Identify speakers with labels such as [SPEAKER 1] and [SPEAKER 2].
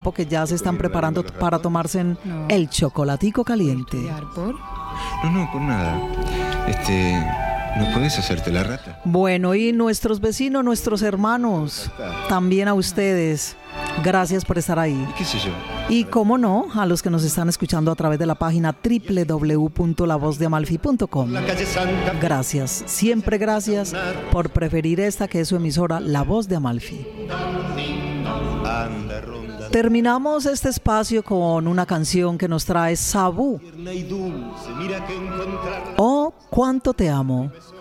[SPEAKER 1] grupo que ya se están preparando para tomarse el chocolatico caliente.
[SPEAKER 2] No, por nada. ¿No puedes hacerte la rata?
[SPEAKER 1] Bueno, y nuestros vecinos, nuestros hermanos, también a ustedes, gracias por estar ahí.
[SPEAKER 2] ¿Qué sé yo?
[SPEAKER 1] Y cómo no, a los que nos están escuchando a través de la página www.lavozdeamalfi.com. Gracias, siempre gracias por preferir esta que es su emisora, La Voz de Amalfi. Terminamos este espacio con una canción que nos trae Sabú. Oh, cuánto te amo.